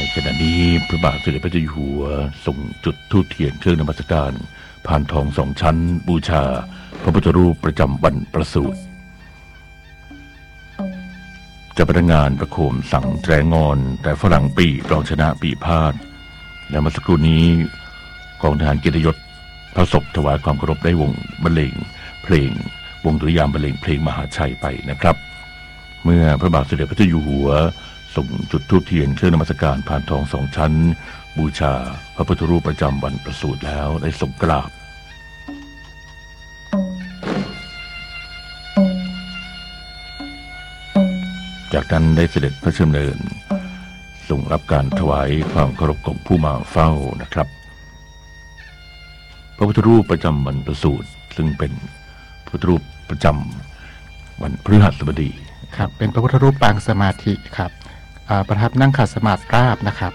ขณะนี้พระบาทสมเด็จพระเจ้าอยู่หัวส่งจุดธูปเทียนเครื่องนมัสการผ่านทอง2 ชั้นบูชาพระพุทธรูปประจำวันประสูติจะพนักงานประโคมสังแตรงอนแต่ฝรั่งปีรองชนะปีพาดและเมื่อสักครู่นี้กองทหารเกียรติยศพระศพถวายความเคารพได้วงบรรเลงเพลงวงดุริยางค์บรรเลงเพลงมหาชัยไปนะครับเมื่อพระบาทสมเด็จพระเจ้าอยู่หัวส่งจุดธูปเทียนเครื่องนมัสการผ่านทอง2 ชั้นบูชาพระพุทธรูปประจำวันประสูติแล้วได้ทรงกราบจากนั้นได้เสด็จพระราชดำเนินทรงรับการถวายความเคารพของผู้มาเฝ้านะครับพระพุทธรูปประจำวันประสูติซึ่งเป็นพระพุทธรูปประจำวันพฤหัสบดีครับเป็นพระพุทธรูปปางสมาธิครับประทับนั่งขัดสมาธิราบนะครับ